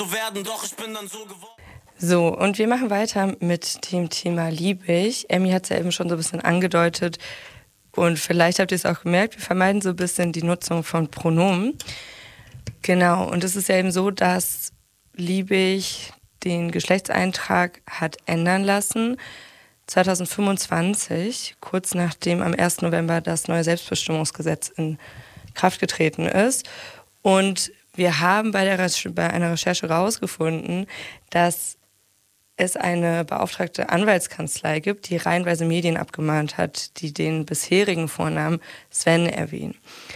werden, doch ich bin dann so geworden. So, und wir machen weiter mit dem Thema Liebig. Emmy hat es ja eben schon so ein bisschen angedeutet und vielleicht habt ihr es auch gemerkt, wir vermeiden so ein bisschen die Nutzung von Pronomen. Genau, und es ist ja eben so, dass Liebig den Geschlechtseintrag hat ändern lassen 2025, kurz nachdem am 1. November das neue Selbstbestimmungsgesetz in Kraft getreten ist. Und wir haben bei einer Recherche herausgefunden, dass es eine beauftragte Anwaltskanzlei gibt, die reihenweise Medien abgemahnt hat, die den bisherigen Vornamen Sven erwähnen.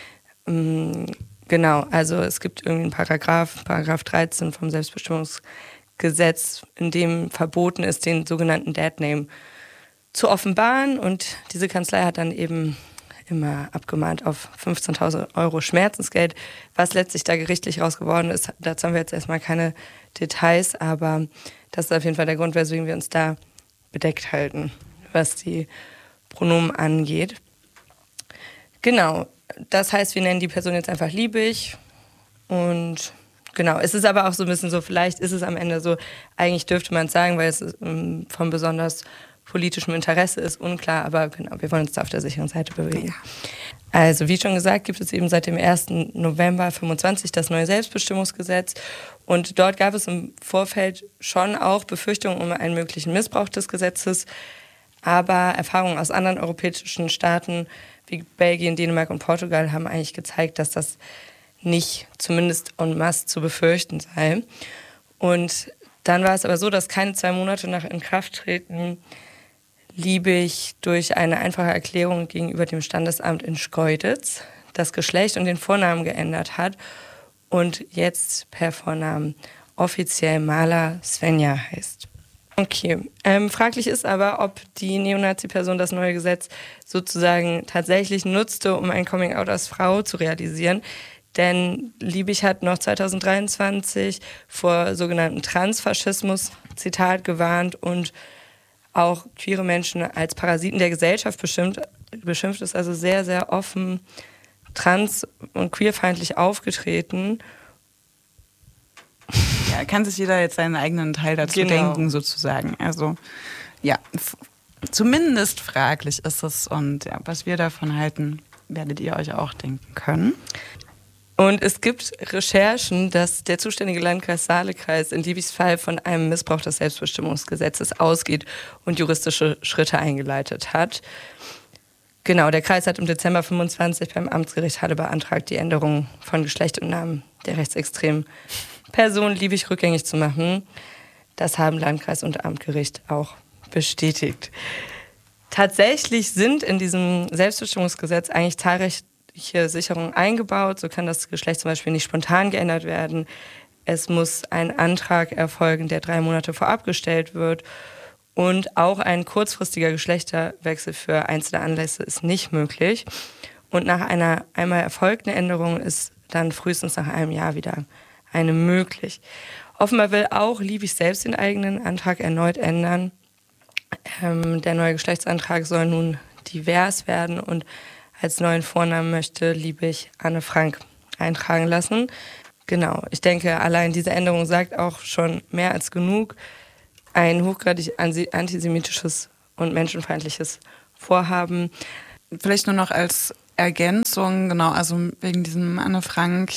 Genau, also es gibt irgendwie einen Paragraph 13 vom Selbstbestimmungsgesetz, in dem verboten ist, den sogenannten Deadname zu offenbaren. Und diese Kanzlei hat dann eben immer abgemahnt auf 15.000 € Schmerzensgeld. Was letztlich da gerichtlich raus geworden ist, dazu haben wir jetzt erstmal keine Details, aber das ist auf jeden Fall der Grund, weswegen wir uns da bedeckt halten, was die Pronomen angeht. Genau, das heißt, wir nennen die Person jetzt einfach Liebig und genau, es ist aber auch so ein bisschen so, vielleicht ist es am Ende so, eigentlich dürfte man es sagen, weil es von besonders politischem Interesse ist, unklar, aber genau, wir wollen uns da auf der sicheren Seite bewegen. Ja. Also wie schon gesagt, gibt es eben seit dem 1. November 2025 das neue Selbstbestimmungsgesetz und dort gab es im Vorfeld schon auch Befürchtungen um einen möglichen Missbrauch des Gesetzes, aber Erfahrungen aus anderen europäischen Staaten wie Belgien, Dänemark und Portugal haben eigentlich gezeigt, dass das nicht zumindest en masse zu befürchten sei. Und dann war es aber so, dass keine 2 Monate nach Inkrafttreten Liebig durch eine einfache Erklärung gegenüber dem Standesamt in Schkeuditz das Geschlecht und den Vornamen geändert hat und jetzt per Vornamen offiziell Maler Svenja heißt. Okay, fraglich ist aber, ob die Neonazi-Person das neue Gesetz sozusagen tatsächlich nutzte, um ein Coming-out als Frau zu realisieren. Denn Liebig hat noch 2023 vor sogenannten Transfaschismus, Zitat, gewarnt und auch queere Menschen als Parasiten der Gesellschaft beschimpft, ist also sehr, sehr offen trans- und queerfeindlich aufgetreten. Ja, kann sich jeder jetzt seinen eigenen Teil dazu denken, sozusagen. Also ja, zumindest fraglich ist es und ja, was wir davon halten, werdet ihr euch auch denken können. Und es gibt Recherchen, dass der zuständige Landkreis Saale-Kreis in Liebigs Fall von einem Missbrauch des Selbstbestimmungsgesetzes ausgeht und juristische Schritte eingeleitet hat. Genau, der Kreis hat im Dezember 25 beim Amtsgericht Halle beantragt, die Änderung von Geschlecht und Namen der rechtsextremen Person Liebig rückgängig zu machen. Das haben Landkreis und Amtsgericht auch bestätigt. Tatsächlich sind in diesem Selbstbestimmungsgesetz eigentlich zahlreiche Sicherungen eingebaut. So kann das Geschlecht zum Beispiel nicht spontan geändert werden. Es muss ein Antrag erfolgen, der 3 Monate vorab gestellt wird. Und auch ein kurzfristiger Geschlechterwechsel für einzelne Anlässe ist nicht möglich. Und nach einer einmal erfolgten Änderung ist dann frühestens nach einem Jahr wieder eine möglich. Offenbar will auch Liebig selbst den eigenen Antrag erneut ändern. Der neue Geschlechtsantrag soll nun divers werden und als neuen Vornamen möchte Liebig Anne Frank eintragen lassen. Genau, ich denke, allein diese Änderung sagt auch schon mehr als genug. Ein hochgradig antisemitisches und menschenfeindliches Vorhaben. Vielleicht nur noch als Ergänzung, genau, also wegen diesem Anne Frank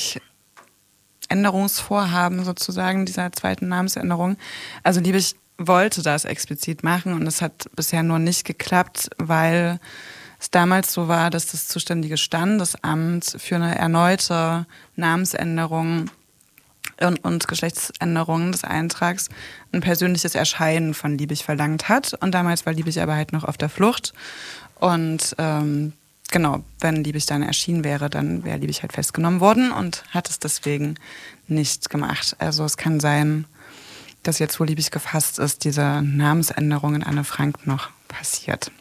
Änderungsvorhaben sozusagen, dieser zweiten Namensänderung. Also Liebig wollte das explizit machen und es hat bisher nur nicht geklappt, weil es damals so war, dass das zuständige Standesamt für eine erneute Namensänderung und Geschlechtsänderung des Eintrags ein persönliches Erscheinen von Liebig verlangt hat. Und damals war Liebig aber halt noch auf der Flucht. Und genau, wenn Liebig dann erschienen wäre, dann wäre Liebig halt festgenommen worden und hat es deswegen nicht gemacht. Also es kann sein, dass jetzt, wo Liebig gefasst ist, diese Namensänderung in Anne Frank noch passiert.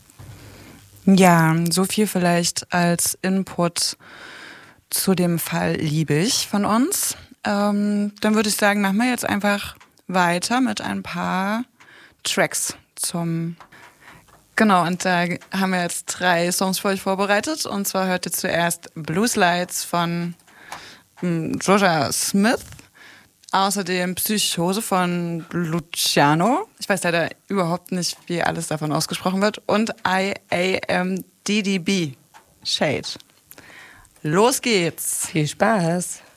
Ja, so viel vielleicht als Input zu dem Fall Liebig von uns. Dann würde ich sagen, machen wir jetzt einfach weiter mit ein paar Tracks zum... Genau, und da haben wir jetzt 3 Songs für euch vorbereitet. Und zwar hört ihr zuerst Blue Slides von Jorja Smith. Außerdem Psychose von Luciano. Ich weiß leider überhaupt nicht, wie alles davon ausgesprochen wird. Und IAMDDB. Shade. Los geht's. Viel Spaß.